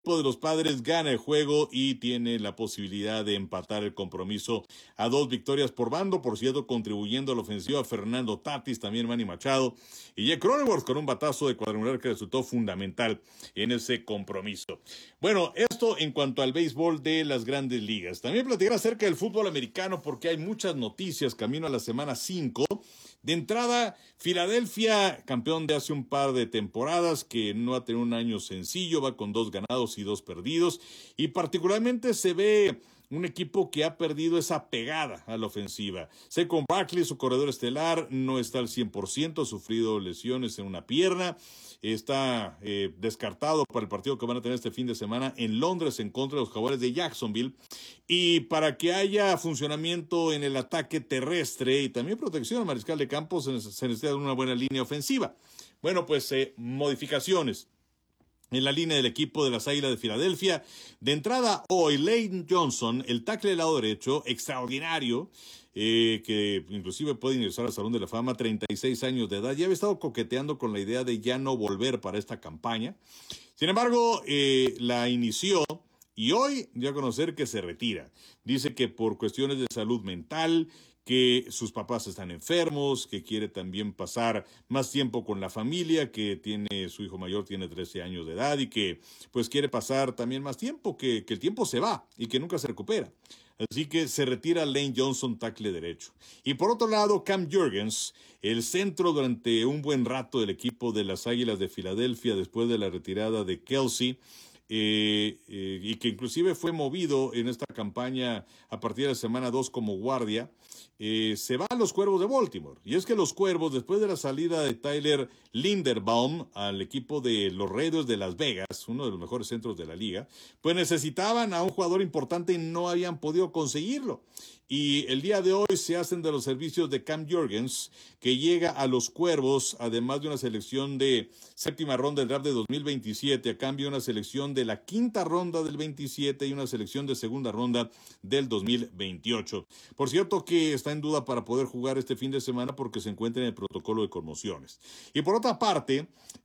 equipo de los Padres gana el juego y tiene la posibilidad de empatar el compromiso a 2 victorias por bando. Por cierto, contribuyendo a la ofensiva Fernando Tatis, también Manny Machado y Jake Cronenworth con un batazo de cuadrangular que resultó fundamental en ese compromiso. Bueno, esto en cuanto al béisbol de las grandes ligas. También platicar acerca del fútbol americano porque hay muchas noticias camino a la semana 5. De entrada, Filadelfia, campeón de hace un par de temporadas, que no ha tenido un año sencillo, va con 2 ganados y 2 perdidos, y particularmente se ve un equipo que ha perdido esa pegada a la ofensiva. Saquon Barkley, su corredor estelar, no está al 100%, ha sufrido lesiones en una pierna, está descartado para el partido que van a tener este fin de semana en Londres en contra de los Jaguares de Jacksonville. Y para que haya funcionamiento en el ataque terrestre y también protección al mariscal de campo se necesita una buena línea ofensiva. Bueno, pues modificaciones en la línea del equipo de las Águilas de Filadelfia. De entrada, hoy, Lane Johnson, el tackle del lado derecho, extraordinario, que inclusive puede ingresar al Salón de la Fama, 36 años de edad. Ya había estado coqueteando con la idea de ya no volver para esta campaña. Sin embargo, la inició y hoy dio a conocer que se retira. Dice que por cuestiones de salud mental, que sus papás están enfermos, que quiere también pasar más tiempo con la familia, que su hijo mayor tiene 13 años de edad y que pues quiere pasar también más tiempo, que el tiempo se va y que nunca se recupera. Así que se retira Lane Johnson, tackle derecho. Y por otro lado, Cam Jurgens, el centro durante un buen rato del equipo de las Águilas de Filadelfia después de la retirada de Kelce, y que inclusive fue movido en esta campaña a partir de la semana 2 como guardia, se va a los Cuervos de Baltimore. Y es que los Cuervos, después de la salida de Tyler Linderbaum al equipo de los Raiders de Las Vegas, uno de los mejores centros de la liga, pues necesitaban a un jugador importante y no habían podido conseguirlo. Y el día de hoy se hacen de los servicios de Cam Jurgens, que llega a los Cuervos, además de una selección de 7ª ronda del draft de 2027, a cambio de una selección de la 5ª ronda del 27 y una selección de 2ª ronda del 2028. Por cierto que está en duda para poder jugar este fin de semana porque se encuentra en el protocolo de conmociones. Y por otra parte,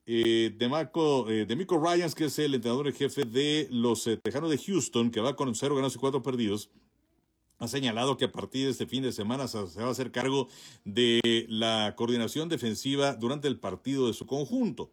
DeMeco Ryans, que es el entrenador en jefe de los Tejanos de Houston, que va con 0 ganados y 4 perdidos, ha señalado que a partir de este fin de semana se va a hacer cargo de la coordinación defensiva durante el partido de su conjunto.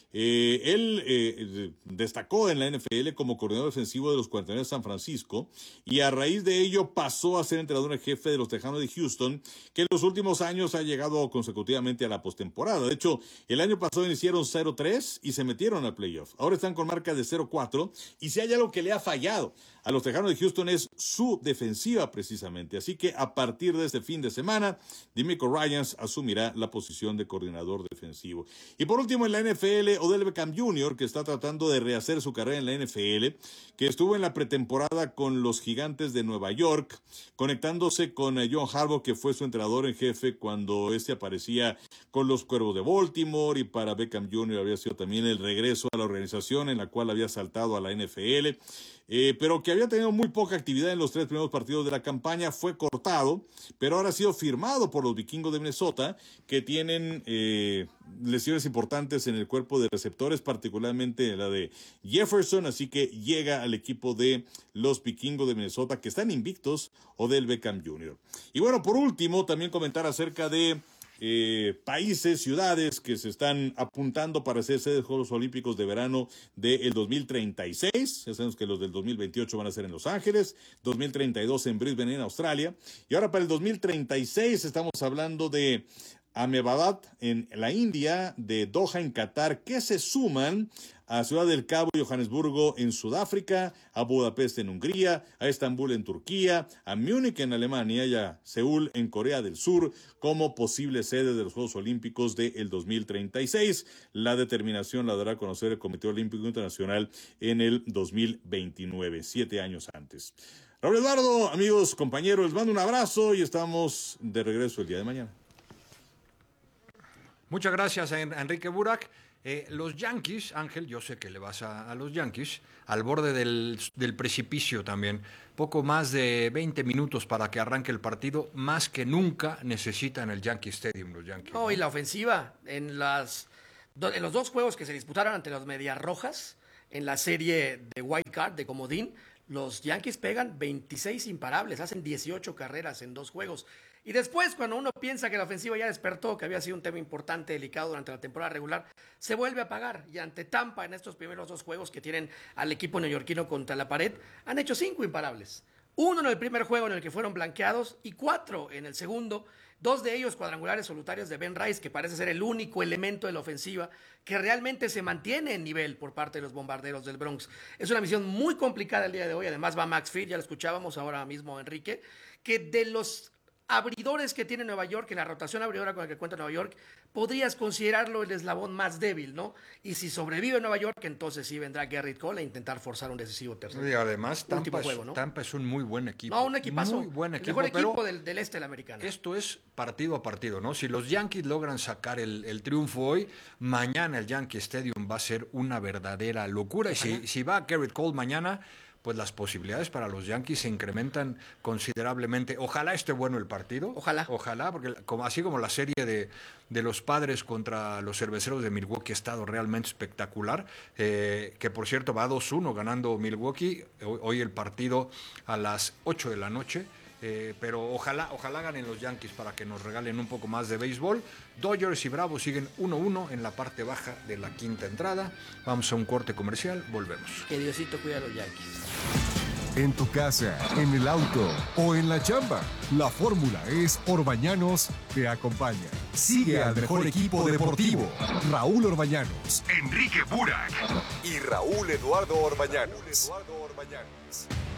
Él destacó en la NFL como coordinador defensivo de los 49 de San Francisco y a raíz de ello pasó a ser entrenador en jefe de los Tejanos de Houston, que en los últimos años ha llegado consecutivamente a la postemporada. De hecho, el año pasado iniciaron 0-3 y se metieron al playoff. Ahora están con marca de 0-4 y si hay algo que le ha fallado a los Tejanos de Houston es su defensiva precisamente. Así que a partir de este fin de semana, DeMeco Ryans asumirá la posición de coordinador defensivo. Y por último en la NFL, Odell Beckham Jr., que está tratando de rehacer su carrera en la NFL, que estuvo en la pretemporada con los Gigantes de Nueva York, conectándose con John Harbaugh, que fue su entrenador en jefe cuando aparecía con los Cuervos de Baltimore, y para Beckham Jr. había sido también el regreso a la organización en la cual había saltado a la NFL, pero que había tenido muy poca actividad en los 3 primeros partidos de la campaña. Fue cortado, pero ahora ha sido firmado por los Vikingos de Minnesota, que tienen lesiones importantes en el cuerpo de receptores, particularmente la de Jefferson, así que llega al equipo de los Vikingos de Minnesota, que están invictos, Odell Beckham Jr. Y bueno, por último, también comentar acerca de países, ciudades que se están apuntando para ser sede de Juegos Olímpicos de verano del 2036. Ya sabemos que los del 2028 van a ser en Los Ángeles, 2032 en Brisbane, en Australia. Y ahora para el 2036 estamos hablando de Ahmedabad en la India, de Doha en Qatar, que se suman a Ciudad del Cabo y Johannesburgo en Sudáfrica, a Budapest en Hungría, a Estambul en Turquía, a Múnich en Alemania y a Seúl en Corea del Sur como posible sede de los Juegos Olímpicos del 2036. La determinación la dará a conocer el Comité Olímpico Internacional en el 2029, 7 años antes. Raúl Eduardo, amigos, compañeros, les mando un abrazo y estamos de regreso el día de mañana. Muchas gracias a Enrique Burak. Los Yankees, Ángel, yo sé que le vas a los Yankees, al borde del precipicio también. Poco más de 20 minutos para que arranque el partido, más que nunca necesitan el Yankee Stadium los Yankees. No, y la ofensiva, en los 2 juegos que se disputaron ante los Medias Rojas, en la serie de Wild Card, de comodín, los Yankees pegan 26 imparables, hacen 18 carreras en 2 juegos. Y después, cuando uno piensa que la ofensiva ya despertó, que había sido un tema importante, delicado durante la temporada regular, se vuelve a apagar. Y ante Tampa, en estos primeros 2 juegos que tienen al equipo neoyorquino contra la pared, han hecho 5 imparables. 1 en el primer juego en el que fueron blanqueados y 4 en el segundo. 2 de ellos cuadrangulares solitarios de Ben Rice, que parece ser el único elemento de la ofensiva que realmente se mantiene en nivel por parte de los Bombarderos del Bronx. Es una misión muy complicada el día de hoy. Además va Max Fried, ya lo escuchábamos ahora mismo, Enrique, que de los abridores que tiene Nueva York, en la rotación abridora con la que cuenta Nueva York, podrías considerarlo el eslabón más débil, ¿no? Y si sobrevive Nueva York, entonces sí vendrá Gerrit Cole a intentar forzar un decisivo tercero. Y además, juego, ¿no? Tampa es un muy buen equipo. No, un equipazo. Muy buen equipo. El mejor equipo del este de la americana. Esto es partido a partido, ¿no? Si los Yankees logran sacar el triunfo hoy, mañana el Yankee Stadium va a ser una verdadera locura. Y si va Gerrit Cole mañana, pues las posibilidades para los Yankees se incrementan considerablemente. Ojalá esté bueno el partido. Ojalá, porque así como la serie de los Padres contra los Cerveceros de Milwaukee ha estado realmente espectacular, que por cierto va 2-1 ganando Milwaukee, hoy el partido a las 8 de la noche. Pero ojalá ganen los Yankees para que nos regalen un poco más de béisbol. Dodgers y Bravos siguen 1-1 en la parte baja de la quinta entrada. Vamos a un corte comercial, volvemos. Que Diosito cuida a los Yankees. En tu casa, en el auto o en la chamba, la fórmula es Orbañanos te acompaña. Sigue al mejor equipo deportivo, Raúl Orbañanos, Enrique Burak y Raúl Eduardo Orbañanos.